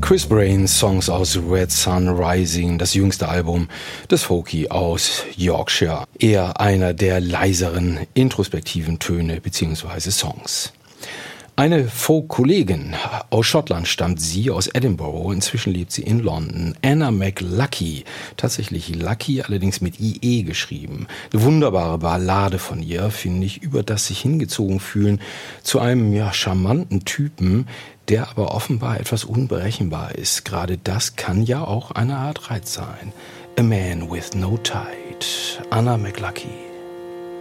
Chris Brains Songs aus Red Sun Rising, das jüngste Album des Folky aus Yorkshire. Eher einer der leiseren, introspektiven Töne bzw. Songs. Eine Folk-Kollegin aus Schottland stammt sie, aus Edinburgh. Inzwischen lebt sie in London. Anna McLuckie, tatsächlich Lucky, allerdings mit IE geschrieben. Eine wunderbare Ballade von ihr, finde ich, über das sich hingezogen fühlen zu einem charmanten Typen, der aber offenbar etwas unberechenbar ist. Gerade das kann ja auch eine Art Reiz sein. A Man with No Tide. Anna McLuckie.